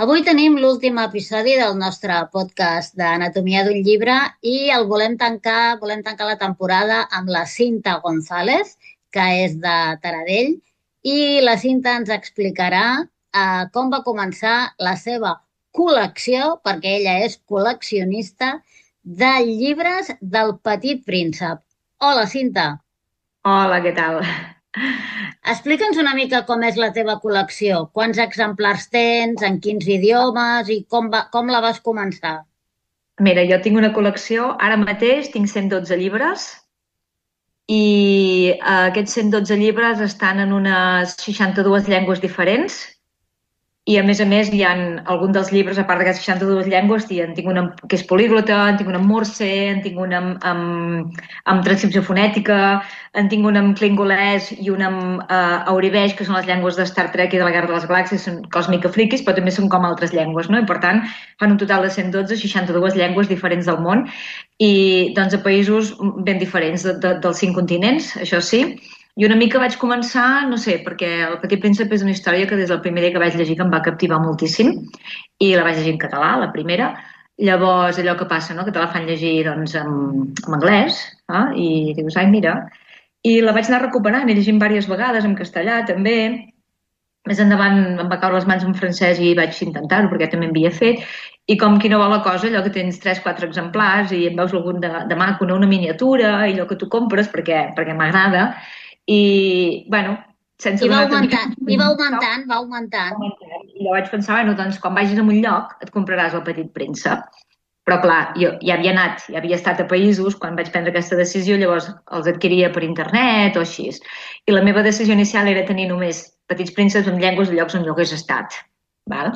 Avui tenim l'últim episodi del nostre podcast d'Anatomia d'un llibre i el volem tancar la temporada amb la Cinta González, que és de Taradell, i la Cinta ens explicarà com va començar la seva col·lecció, perquè ella és col·leccionista, de llibres del Petit Príncep. Hola, Cinta. Hola, què tal? Explica'ns una mica com és la teva col·lecció, quants exemplars tens, en quins idiomes i com la vas començar. Mira, jo tinc una col·lecció, ara mateix tinc 112 llibres i aquests 112 llibres estan en unes 62 llengües diferents i, a més, hi ha algun dels llibres, a part d'aquestes 62 llengües, en tinc una que és políglota, en tinc una en morse, en tinc una amb transcripció fonètica, en tinc una en clingolès i una amb auribeix, que són les llengües de Star Trek i de la Guerra de les Galàxies, són còsmica friquis, però també són com altres llengües, no? I, per tant, fan un total de 112, 62 llengües diferents del món i, doncs, a països ben diferents dels 5 continents, això sí. I una mica vaig començar, no sé, perquè El Petit Príncep és una història que des del primer dia que vaig llegir que em va captivar moltíssim i la vaig llegir en català, la primera. Llavors, allò que passa, no?, que te la fan llegir doncs, en anglès, i dius, ai, mira. I la vaig anar recuperant i llegint diverses vegades en castellà, també. Més endavant em va caure les mans en francès i vaig intentar-ho, perquè també en havia fet. I com qui no vol la cosa, allò que tens 3-4 exemplars i en veus algun de maco, una miniatura, i allò que tu compres perquè m'agrada. I, bueno, sense I va donar augmentant, i va augmentant, va augmentant. I jo vaig pensar, bueno, doncs quan vagis a un lloc et compraràs El Petit Príncep. Però clar, jo ja havia estat a països quan vaig prendre aquesta decisió, llavors els adquiria per internet o així. I la meva decisió inicial era tenir només Petits Prínceps en llengües de llocs on jo hagués estat. Val?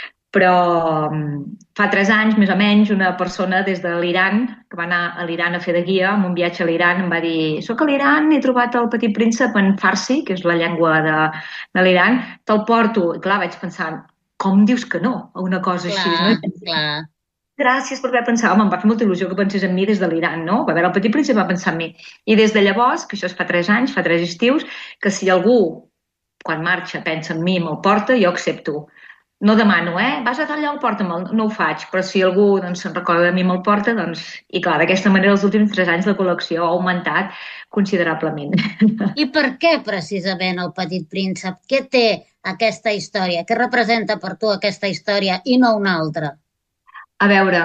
Però fa 3 anys, més o menys, una persona des de l'Iran, que va anar a l'Iran a fer de guia, en un viatge a l'Iran, em va dir: soc a l'Iran, he trobat El Petit Príncep en farsi, que és la llengua de l'Iran, te'l porto. I clar, vaig pensar, com dius que no a una cosa així, no? Clar, clar. Gràcies per haver pensat. Home, em va fer molta il·lusió que pensés en mi des de l'Iran, no? Va veure El Petit Príncep, va pensar en mi. I des de llavors, que això es fa 3 anys, fa 3 estius, que si algú, quan marxa, pensa en mi i me'l porta, jo accepto. No demano, vas a tal lloc, porta'm-el. No ho faig, però si algú doncs, se'n recorda de mi i me'l porta, doncs... I clar, d'aquesta manera, els últims 3 anys la col·lecció ha augmentat considerablement. I per què precisament El Petit Príncep? Què té aquesta història? Què representa per tu aquesta història i no una altra? A veure,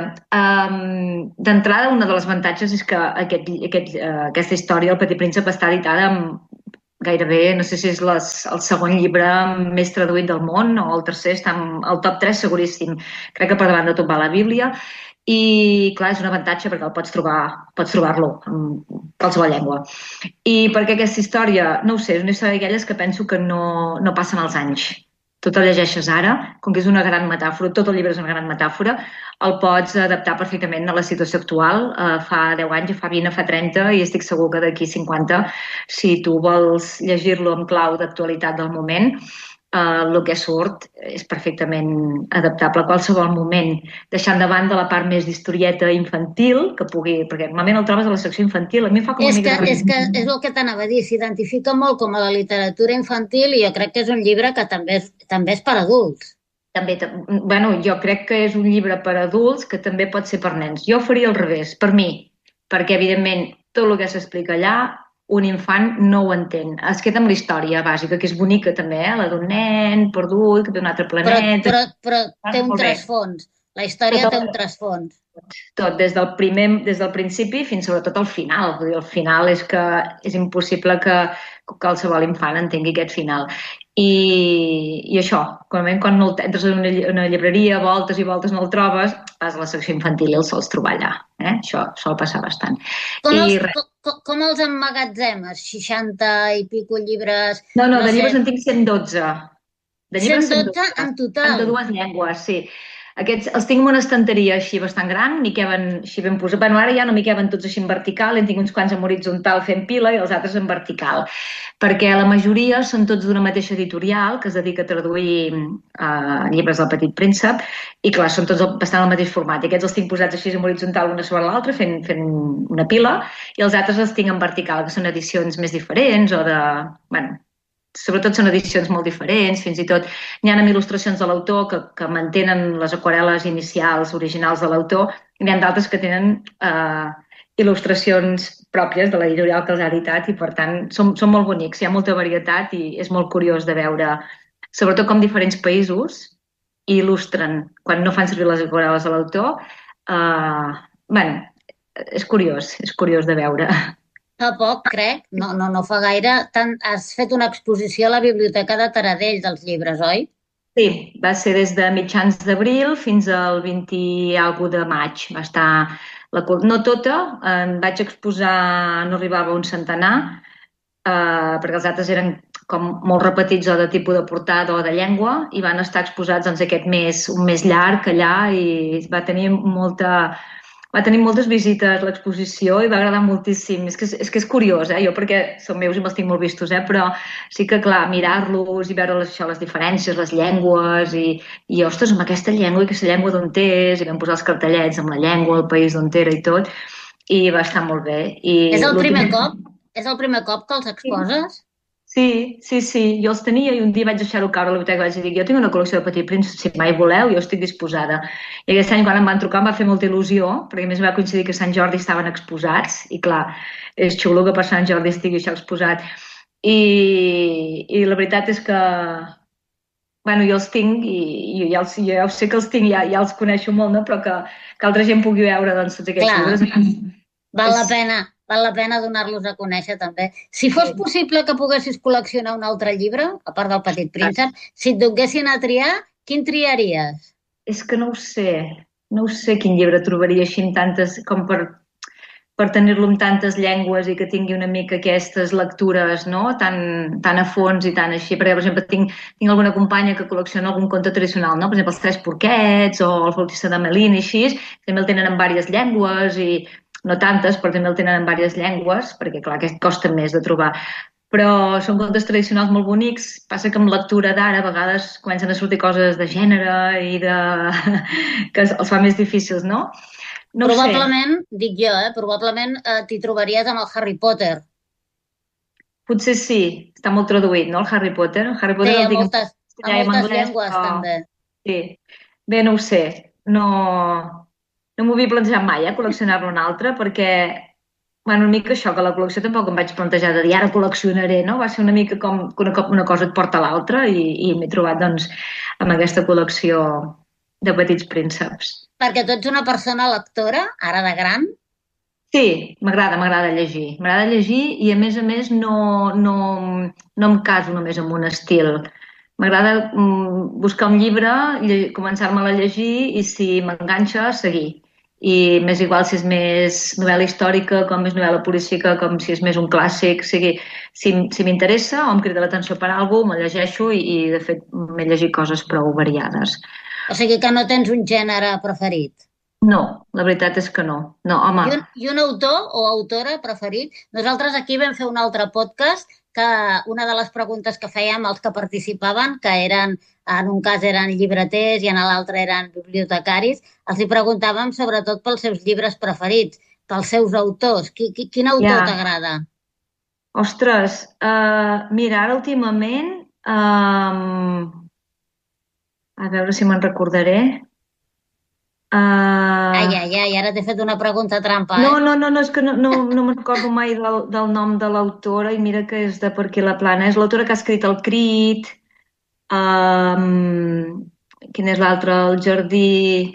d'entrada, un dels avantatges és que aquesta història, El Petit Príncep, està editada amb gairebé, no sé si és el segon llibre més traduït del món o el tercer, està al top 3 seguríssim. Crec que per davant de tot va la Bíblia i, clar, és un avantatge perquè el pots trobar-lo en qualsevol llengua. I perquè aquesta història, no ho sé, és una història d'aquelles que penso que no passen els anys. Tu te llegeixes ara, com que és una gran metàfora, tot el llibre és una gran metàfora, el pots adaptar perfectament a la situació actual. Fa 10 anys, fa 20, fa 30, i estic segur que d'aquí 50, si tu vols llegir-lo en clau d'actualitat del moment, el que surt és perfectament adaptable a qualsevol moment, deixant de banda la part més d'historieta infantil, que pugui, perquè normalment el trobes a la secció infantil, a mi em fa com una mica de... És el que t'anava a dir, s'identifica molt com a la literatura infantil i jo crec que és un llibre que també és per adults. També, bueno, jo crec que és un llibre per adults que també pot ser per nens. Jo faria al revés, per mi, perquè evidentment tot el que s'explica allà un infant no ho entén. Es queda amb la història bàsica, que és bonica també, la d'un nen perdut, que ve d'un altre planeta... Però té un trasfons. La història té un trasfons. Tot, des del principi fins sobretot al final. Vull dir, el final és que és impossible que qualsevol infant entengui aquest final. I això, quan entres en una llibreria, voltes i voltes no el trobes, vas a la secció infantil i el sols trobar allà. Això sol passar bastant. Com els emmagatzemes? 60 i pico llibres? No, de llibres en tinc 112. De llibres 112 en total? En de 2 llengües, sí. Aquests els tinc en una estanteria així bastant gran, m'hi queben així ben posat. Bueno, ara ja no m'hi queben tots així en vertical, en tinc uns quants en horitzontal fent pila i els altres en vertical, perquè la majoria són tots d'una mateixa editorial que es dedica a traduir llibres del Petit Príncep i, clar, són tots bastant al mateix format. I aquests els tinc posats així en horitzontal una sobre l'altra fent una pila i els altres els tinc en vertical, que són edicions més diferents o de... Bueno, sobretot són edicions molt diferents, fins i tot n'hi ha amb il·lustracions de l'autor que mantenen les aquarel·les inicials, originals de l'autor, i n'hi ha d'altres que tenen il·lustracions pròpies de l'editorial que els ha editat i, per tant, són molt bonics. Hi ha molta varietat i és molt curiós de veure, sobretot com diferents països il·lustren quan no fan servir les aquarel·les de l'autor. Bueno, és curiós de veure. Fa poc, crec, no fa gaire, has fet una exposició a la Biblioteca de Taradell dels llibres, oi? Sí, va ser des de mitjans d'abril fins al 20 i alguna de maig. Va estar no tota, en vaig exposar, no arribava a un centenar, perquè els altres eren com molt repetits o de tipus de portada o de llengua, i van estar exposats doncs, aquest mes, un mes llarg allà, i va tenir moltes visites l'exposició i va agradar moltíssim. És que és curiós, jo perquè són meus i me'ls tinc molt vistos, però sí que, clar, mirar-los i veure les diferències, les llengües i ostres, amb aquesta llengua i aquesta llengua d'on és, i vam posar els cartellets amb la llengua, el país d'on era i tot, i va estar molt bé. És el primer cop? És el primer cop que els exposes? Sí, jo els tenia i un dia vaig deixar-ho caure a la biblioteca i vaig dir, jo tinc una col·lecció de Petit Príncep, si mai voleu, jo estic disposada. I aquest any quan em van trucar em va fer molta il·lusió, perquè a més va coincidir que Sant Jordi estaven exposats, i clar, és xulo que per Sant Jordi estigui això exposat. I la veritat és que, bueno, jo els tinc i ja sé que els tinc, ja els coneixo molt, no? Però que altra gent pugui veure doncs, tots aquests llibres. Val la pena donar-los a conèixer també. Si fos possible que poguessis col·leccionar un altre llibre, a part del Petit Príncep, si et donguessin a triar, quin triaries? És que no ho sé quin llibre trobaria així en tantes, com per tenir-lo en tantes llengües i que tingui una mica aquestes lectures, no? Tan a fons i tan així. Perquè, per exemple, tinc alguna companya que col·lecciona algun conte tradicional, no? Per exemple, els Tres Porquets o el Flautista de Melín i així, també el tenen en diverses llengües i no tantes, però també el tenen en diverses llengües, perquè, clar, aquest costa més de trobar. Però són contes tradicionals molt bonics. Passa que amb lectura d'ara a vegades comencen a sortir coses de gènere i que els fa més difícils, no? Probablement, dic jo, probablement t'hi trobaries amb el Harry Potter. Potser sí, està molt traduït, no, el Harry Potter? El Harry Potter sí, a moltes llengües, també. Sí, bé, no ho sé. No m'ho havia plantejat mai, col·leccionar-ne un altre, perquè, bueno, una mica això, que la col·lecció tampoc em vaig plantejar de dir ara col·leccionaré, no? Va ser una mica com que una cosa et porta a l'altra i m'he trobat, doncs, amb aquesta col·lecció de Petits Prínceps. Perquè tu ets una persona lectora, ara de gran? Sí, m'agrada llegir. M'agrada llegir i, a més, no em caso només amb un estil. M'agrada buscar un llibre, començar-me'l a llegir i si m'enganxa, seguir. I m'és igual si és més novel·la històrica, com més novel·la policíaca, com si és més un clàssic. O sigui, si m'interessa o em crida l'atenció per alguna cosa, me'l llegeixo i de fet, m'he llegit coses prou variades. O sigui que no tens un gènere preferit? No, la veritat és que no. No, home. I un autor o autora preferit? Nosaltres aquí vam fer un altre podcast que una de les preguntes que fèiem als que participaven, que eren, en un cas eren llibreters i en l'altre eren bibliotecaris, els hi preguntàvem sobretot pels seus llibres preferits, pels seus autors. Quin autor t'agrada? Ostres, mira, ara últimament, a veure si me'n recordaré. Ai, ara t'he fet una pregunta trampa. No, és que no me'n recordo mai del nom de l'autora i mira que és de Per aquí la plana. És l'autora que ha escrit El Crit, quin és l'altre? El Jardí...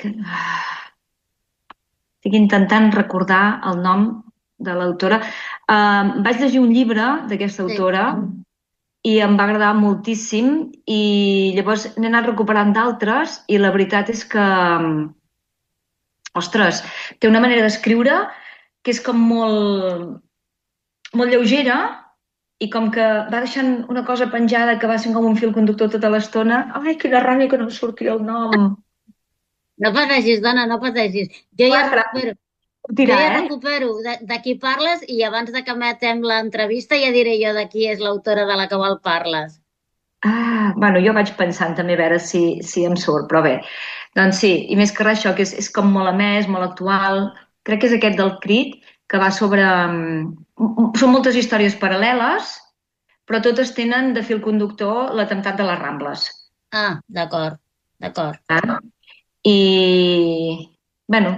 Estic intentant recordar el nom de l'autora. Vaig llegir un llibre d'aquesta autora i em va agradar moltíssim i llavors n'he anat recuperant d'altres i la veritat és que ostres, té una manera d'escriure que és com molt lleugera i com que va deixant una cosa penjada que va ser com un fil conductor tota l'estona. Ai, quina ràbia que no em sortia el nom. No pateixis, dona, no pateixis. Jo ja recupero de qui parles i abans de que emetem l'entrevista ja diré jo de qui és l'autora de la qual parles. Bueno, jo vaig pensant també a veure si em surt, però bé. Doncs sí, i més que res això, que és com molt emès, molt actual. Crec que és aquest del Crit, que va sobre... Són moltes històries paral·leles, però totes tenen de fil conductor l'atemptat de les Rambles. Ah, d'acord. I, bueno...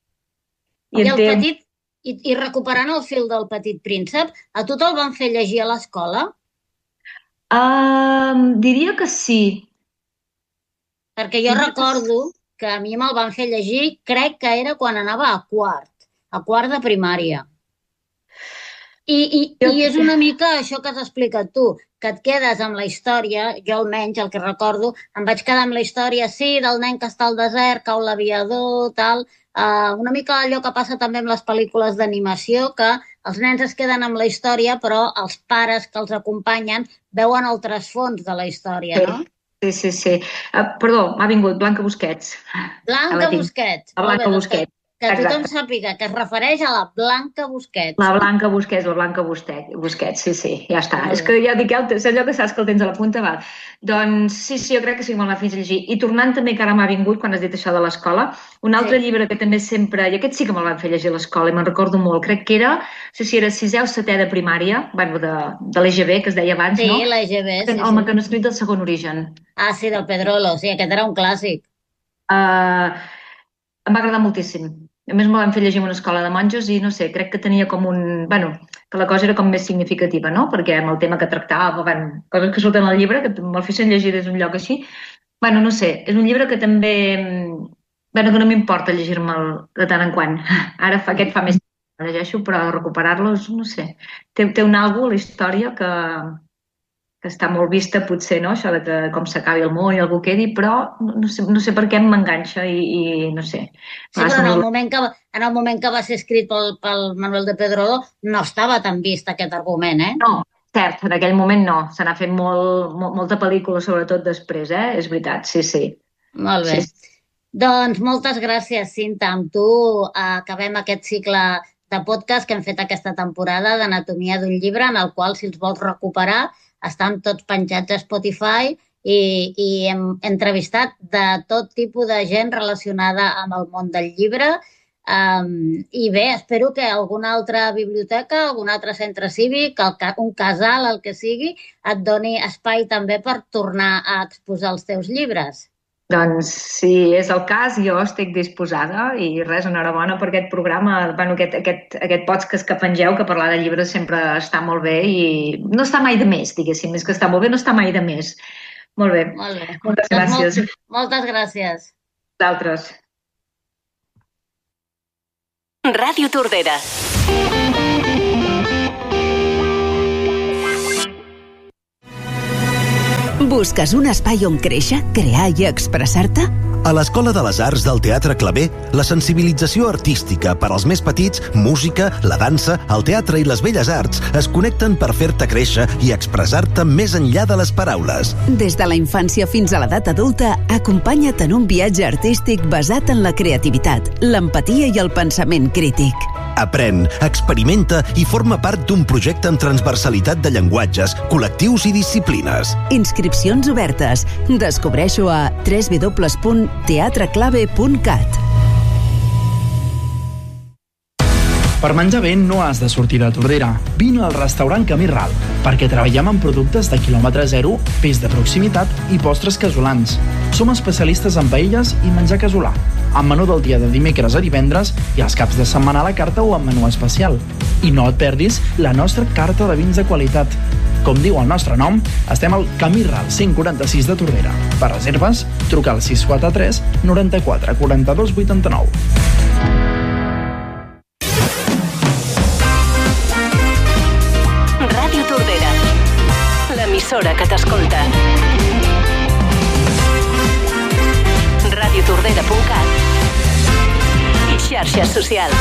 I recuperant el fil del Petit Príncep, a tu te'l van fer llegir a l'escola? Diria que sí. Perquè jo recordo que a mi me'l van fer llegir, crec que era quan anava a quart de primària. I és una mica això que has explicat tu, que et quedes amb la història, jo almenys el que recordo, em vaig quedar amb la història, sí, del nen que està al desert, cau l'aviador, tal, una mica allò que passa també amb les pel·lícules d'animació, que els nens es queden amb la història, però els pares que els acompanyen veuen el trasfons de la història, no? Sí. Perdó, m'ha vingut Blanca Busquets. Blanca Busquets. Blanca Busquets. Que tothom sàpiga que es refereix a la Blanca Busquets. La Blanca Busquets, sí, ja està. És que ja dic, és allò que saps que el tens a la punta, val. Doncs sí, jo crec que sí que me'l va fer llegir. I tornant també, que ara m'ha vingut, quan has dit això de l'escola, un altre llibre que també sempre... I aquest sí que me'l van fer llegir a l'escola i me'n recordo molt. Crec que era, no sé si era 6è o 7è de primària, bueno, de l'EGB, que es deia abans, no? Sí, l'EGB, sí. El mecanoscrit del segon origen. Ah, sí, del Pedrolo, sí, aquest era un clàssic. Em va agradar moltíssim. A més, me l'han fet llegir en una escola de monjos i, no sé, crec que tenia com un... Bueno, que la cosa era com més significativa, no? Perquè amb el tema que tractava, coses que surten al llibre, que me'l fessin llegir des d'un lloc així. Bueno, no sé, és un llibre que també... Bueno, que no m'importa llegir-me'l de tant en quant. Ara aquest fa més temps que llegeixo, però recuperar-lo, no sé. Té un algo, la història, que està molt vista, potser, no? Això de que com s'acabi el món i algú quedi, però no sé per què m'enganxa i no sé. Sí, però en el moment que va ser escrit pel Manuel de Pedrolo no estava tan vist aquest argument, eh? No, cert, en aquell moment no. Se n'ha fet molta pel·lícula, sobretot després, és veritat, sí. Molt bé. Sí. Doncs moltes gràcies, Cinta. Amb tu acabem aquest cicle de podcast que hem fet aquesta temporada d'Anatomia d'un llibre, en el qual, si els vols recuperar, estan tots penjats a Spotify i hem entrevistat de tot tipus de gent relacionada amb el món del llibre. I bé, espero que alguna altra biblioteca, algun altre centre cívic, un casal, el que sigui, et doni espai també per tornar a exposar els teus llibres. Doncs, si és el cas, jo estic disposada i res, enhorabona per aquest programa, aquest podcast que pengeu, que parlar de llibres sempre està molt bé i no està mai de més, diguéssim, és que està molt bé, no està mai de més. Molt bé. Moltes gràcies. Moltes gràcies. D'altres. Ràdio Tordera. Busques un espai on créixer, crear i expressar-te? A l'Escola de les Arts del Teatre Claver, la sensibilització artística per als més petits, música, la dansa, el teatre i les belles arts es connecten per fer-te créixer i expressar-te més enllà de les paraules. Des de la infància fins a l'edat adulta, acompanya't en un viatge artístic basat en la creativitat, l'empatia i el pensament crític. Aprèn, experimenta i forma part d'un projecte amb transversalitat de llenguatges, col·lectius i disciplines. Inscripcions obertes. Descobreixo a www.teatreclave.cat. Per menjar bé no has de sortir de Tordera. Vine al restaurant Camí Ral, perquè treballem amb productes de quilòmetre zero, peix de proximitat i postres casolans. Som especialistes en paelles i menjar casolà, amb menú del dia de dimecres a divendres i els caps de setmana a la carta o amb menú especial. I no et perdis la nostra carta de vins de qualitat. Com diu el nostre nom, estem al Camí Ral 146 de Tordera. Per reserves, truca al 643 94 42 89. Ràdio Tordera, l'emissora que t'escolta. radiotordera.cat i xarxes socials.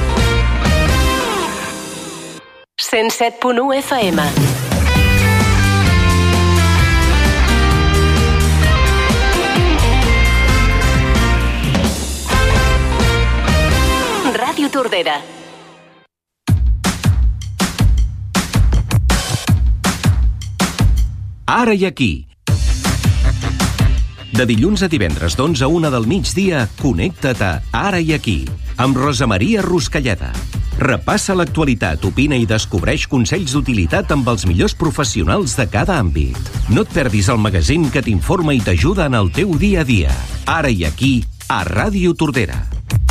107.1 FM. Ràdio Tordera. Ara i aquí. De dilluns a divendres d'11 a 1 del migdia, connecta't a Ara i aquí, amb Rosa Maria Ruscalleda. Repassa l'actualitat, opina i descobreix consells d'utilitat amb els millors professionals de cada àmbit. No et perdis el magazín que t'informa i t'ajuda en el teu dia a dia. Ara i aquí, a Ràdio Tordera.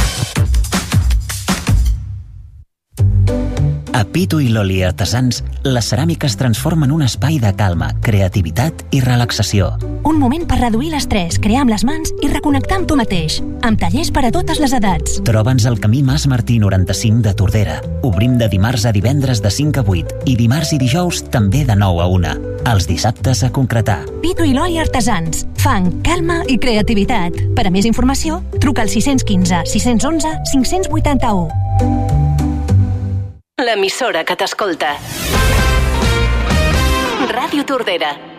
A Pitu i Loli Artesans, la ceràmica es transforma en un espai de calma, creativitat i relaxació. Un moment per reduir l'estrès, crear amb les mans i reconnectar amb tu mateix. Amb tallers per a totes les edats. Troba'ns al camí Mas Martí 95 de Tordera. Obrim de dimarts a divendres de 5 a 8 i dimarts i dijous també de 9 a 1. Els dissabtes a concretar. Pitu i Loli Artesans. Fang, calma i creativitat. Per a més informació, truca al 615 611 581. L'emissora que t'escolta. Ràdio Tordera.